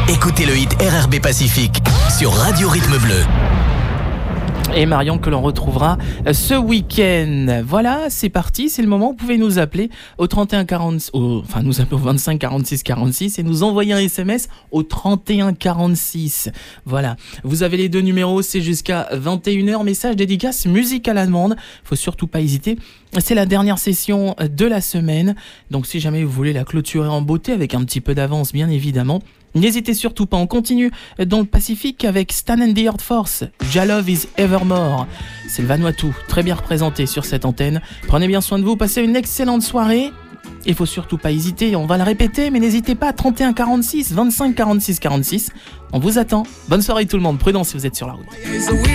Écoutez le hit RRB Pacifique sur Radio Rythme Bleu. Et Marion que l'on retrouvera ce week-end. Voilà, c'est parti, c'est le moment. Vous pouvez nous appeler au 31 40, nous appeler au 25 46 46 et nous envoyer un SMS au 31 46. Voilà, vous avez les deux numéros, c'est jusqu'à 21h. Message dédicace, musique à la demande. Faut surtout pas hésiter. C'est la dernière session de la semaine. Donc si jamais vous voulez la clôturer en beauté avec un petit peu d'avance, bien évidemment, n'hésitez surtout pas, on continue dans le Pacifique avec Stan and the Earth Force, Ja Love is Evermore. C'est le Vanuatu, très bien représenté sur cette antenne. Prenez bien soin de vous, passez une excellente soirée. Il faut surtout pas hésiter, on va le répéter, mais n'hésitez pas, 31 46, 25 46 46. On vous attend. Bonne soirée tout le monde, prudence si vous êtes sur la route.